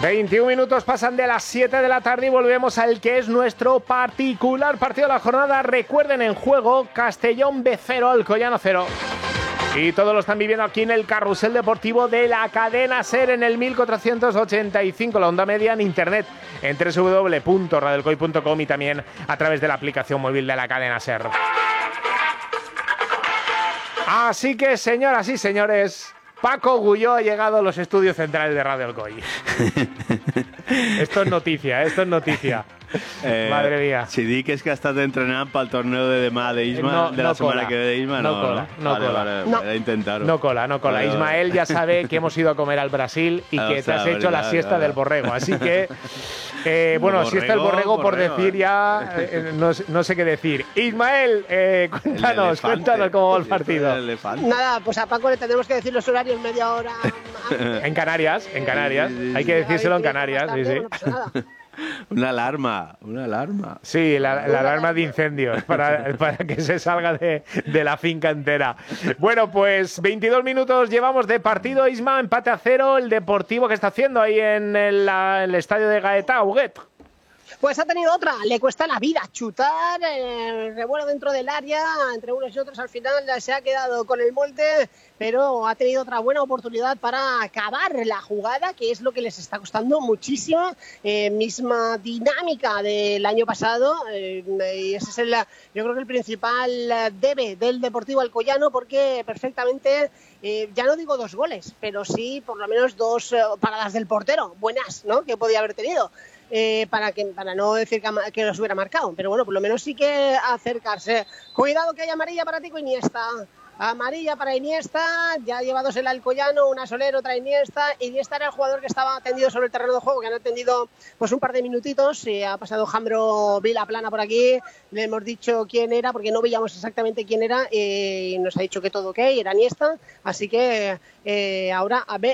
21 minutos pasan de las 7 de la tarde y volvemos al que es nuestro particular partido de la jornada. Recuerden, en juego Castellón B0, Alcoyano 0. Y todos lo están viviendo aquí en el carrusel deportivo de la cadena SER en el 1485, la onda media en internet, en www.radioelcoy.com y también a través de la aplicación móvil de la cadena SER. Así que, señoras y señores, Paco Gulló ha llegado a los estudios centrales de Radio Alcoy. Esto es noticia, esto es noticia. Madre mía. Si di que es que estás entrenando para el torneo de demà de Isma, de la semana que ve de Isma, no cola. Voy a intentarlo. No cola. Ismael ya sabe que hemos ido a comer al Brasil y que te has hecho la siesta del borrego. Así que, bueno, siesta del borrego por decir ya, no sé qué decir. Ismael, cuéntanos cómo va el partido. Nada, pues a Paco le tenemos que decir los horarios media hora. En Canarias. Hay que decírselo en Canarias. Sí. No pasa nada. Una alarma. Sí, la alarma de incendios para que se salga de la finca entera. Bueno, pues 22 minutos llevamos de partido, Isma, empate a 0, el Deportivo que está haciendo ahí en el estadio de Gaeta, Huguet. Pues ha tenido otra, le cuesta la vida chutar, revuelo dentro del área, entre unos y otros al final se ha quedado con el molde, pero ha tenido otra buena oportunidad para acabar la jugada, que es lo que les está costando muchísimo, misma dinámica del año pasado, y ese es yo creo que el principal debe del Deportivo Alcoyano, porque perfectamente, ya no digo 2 goles, pero sí por lo menos 2 paradas del portero, buenas, ¿no?, que podía haber tenido. Para no decir que los hubiera marcado, pero bueno, por lo menos sí que acercarse. Cuidado que hay amarilla para Tico Iniesta. Amarilla para Iniesta, ya ha llevado el Alcoyano, una Soler, otra Iniesta. Iniesta era el jugador que estaba tendido sobre el terreno de juego, que han atendido pues un par de minutitos. Ha pasado Jandro Vilaplana por aquí, le hemos dicho quién era, porque no veíamos exactamente quién era, y nos ha dicho que todo ok, era Iniesta. Así que ahora a ver